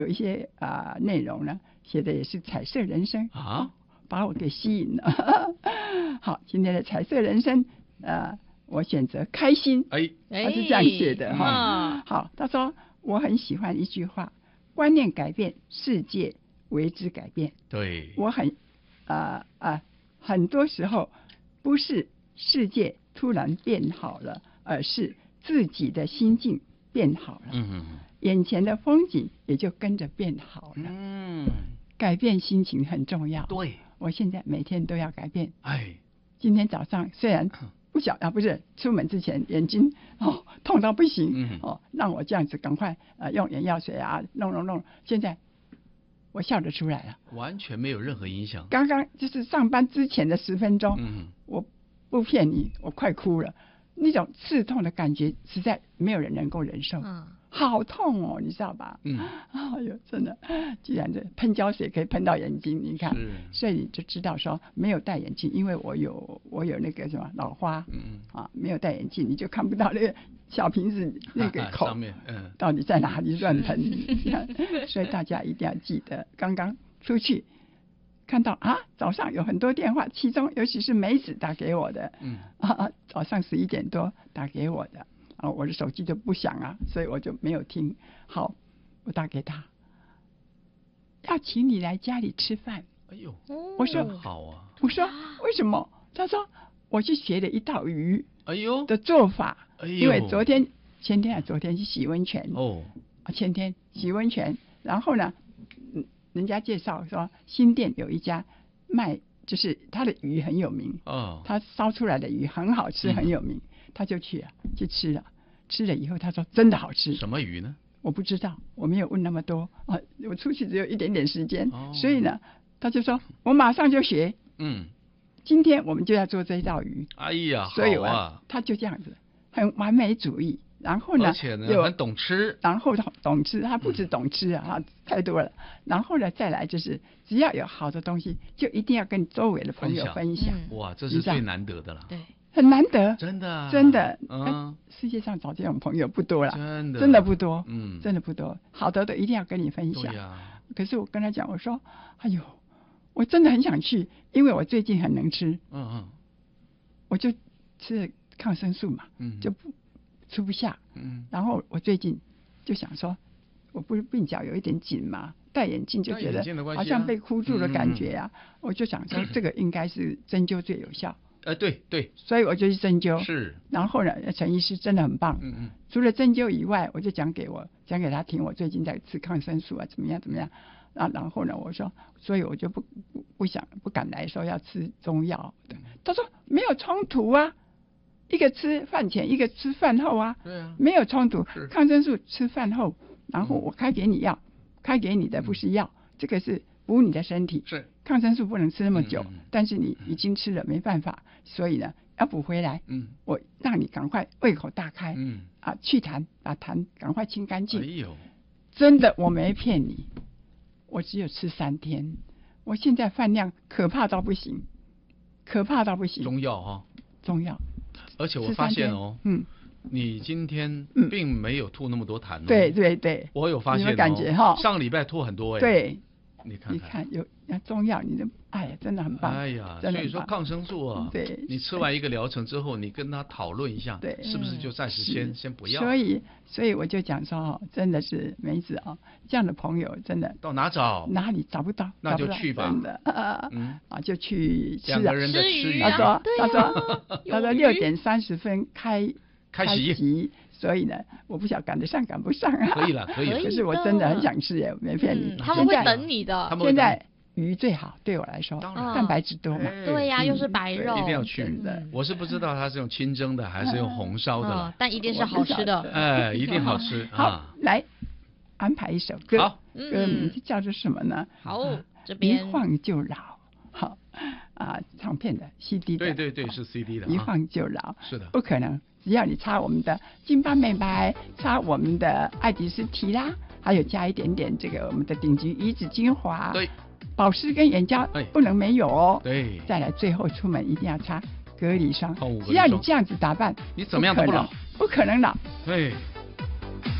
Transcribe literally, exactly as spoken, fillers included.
有一些啊、呃、内容呢，写的也是彩色人生啊，把我给吸引了。好，今天的彩色人生，呃，我选择开心，哎，他是这样写的哈、哦。好，他说我很喜欢一句话：观念改变，世界为之改变。 对， 我很啊啊、呃呃，很多时候不是世界突然变好了，而是自己的心境变好了。嗯嗯。眼前的风景也就跟着变好了。嗯，改变心情很重要。 对， 我现在每天都要改变。 哎， 今天早上虽然不晓啊，不是出门之前眼睛哦痛到不行，嗯、哦，让我这样子赶快呃用眼药水啊弄弄弄，现在我笑得出来了， 完全没有任何影响。 刚刚就是上班之前的十分钟，嗯，我不骗你，我快哭了，那种刺痛的感觉实在没有人能够忍受。嗯。好痛哦，你知道吧？嗯，哎呦，真的，既然这喷胶水可以喷到眼睛，你看，所以你就知道说没有戴眼镜，因为我有我有那个什么老花，嗯啊，没有戴眼镜你就看不到那个小瓶子那个口上面，嗯， 到底在哪里乱喷，所以大家一定要记得，刚刚出去看到啊，早上有很多电话，其中尤其是梅子打给我的，嗯啊，早上十一点多打给我的。哦，我的手机就不响啊，所以我就没有听。好，我打给他，要请你来家里吃饭。哎呦，我说好啊。 我说为什么？他说我去学了一道鱼，哎呦的做法。哎呦，因为昨天、前天还昨天去洗温泉。哦，前天洗温泉，然后呢，人家介绍说新店有一家卖，就是他的鱼很有名。哦，他烧出来的鱼很好吃，很有名。嗯，他就去了，去吃了，吃了以后他说真的好吃。 什么鱼呢？ 我不知道，我没有问那么多啊，我出去只有一点点时间，哦、所以呢，他就说我马上就学。嗯，今天我们就要做这一道鱼。 哎呀， 所以好啊， 他就这样子，很完美主义。然后呢， 而且呢，很懂吃。 然后他懂吃，他不止懂吃啊，嗯、太多了。然后呢，再来就是只要有好的东西，就一定要跟周围的朋友分享。 嗯、哇，这是最难得的了。 对。很难得， 真的， 真的， 嗯， 世界上找这种朋友不多了， 真的， 真的不多， 嗯， 真的不多。好的都一定要跟你分享。 对啊， 可是我跟他讲，我说，哎呦，我真的很想去，因为我最近很能吃，嗯嗯，我就吃了抗生素嘛，嗯，就不吃不下，嗯，然后我最近就想说，我不是鬓角有一点紧嘛。戴眼镜就觉得好像被箍住的感觉啊，嗯、我就想说这个应该是针灸最有效。 呃，对对， 所以我就去针灸。 是， 然后呢，陈医师真的很棒。嗯嗯。除了针灸以外，我就讲给我讲给他听，我最近在吃抗生素啊，怎么样怎么样。啊，然后呢，我说，所以我就不不不想不敢来说要吃中药的。他说没有冲突啊，一个吃饭前，一个吃饭后啊。对啊。没有冲突。抗生素吃饭后，然后我开给你药，开给你的不是药，嗯、这个是补你的身体。 是。 抗生素不能吃那么久，嗯、但是你已经吃了，没办法，所以呢要补回来。嗯，我让你赶快胃口大开。嗯，啊，去痰，把痰赶快清干净。哎呦，真的我没骗你，我只有吃三天，我现在饭量可怕到不行，可怕到不行。 中药哈、哦， 中药。 而且我发现哦，嗯，你今天并没有吐那么多痰、哦。 对对对， 我有发现、哦， 你有感觉哈、哦？ 上礼拜吐很多哎。 对。 你看看， 你看有中药，你的哎呀，真的很棒。 哎呀，所以说抗生素啊， 对， 你吃完一个疗程之后，你跟他讨论一下，对，是不是就暂时先先不要？ 所以，所以我就讲说哦，真的是梅子啊，这样的朋友真的到哪找？ 哪里找不到？ 那就去吧。 真的，嗯啊，就去吃两个人的吃鱼。 他说，他说，他说六点三十分开开席。 所以呢，我不晓得赶得上赶不上啊。 可以了，可以了。 可是我真的很想吃耶，没骗你。 他们会等你的。 现在鱼最好，对我来说，蛋白质多嘛。 对呀，又是白肉。 一定要去的。我是不知道它是用清蒸的还是用红烧的了， 但一定是好吃的。 哎，一定好吃。 好，来安排一首歌。好，歌名字叫做什么呢？ 好，这边一晃就老。好啊，唱片的 C D 的。 对对对，是 C D 的。 一晃就老。 是的。 不可能。只要你擦我们的金邦美白，擦我们的爱迪丝提拉，还有加一点点这个我们的顶级鱼子精华， 对， 保湿跟眼胶不能没有哦。 对， 再来最后出门一定要擦隔离霜。只要你这样子打扮， 你怎么样都不老， 不可能老。 对。